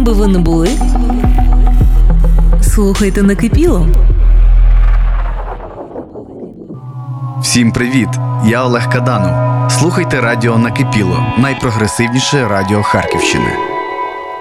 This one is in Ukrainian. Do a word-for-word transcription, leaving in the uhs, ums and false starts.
Ким би ви не були, слухайте «Накипіло». Всім привіт! Я Олег Каданов. Слухайте радіо «Накипіло» – найпрогресивніше радіо Харківщини.